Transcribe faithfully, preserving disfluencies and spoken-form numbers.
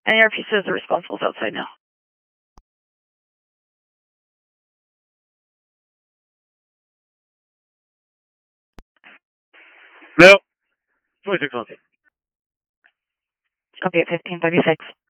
N R P says the responsible is outside now. No. twenty-six on. Copy at fifteen thirty-six.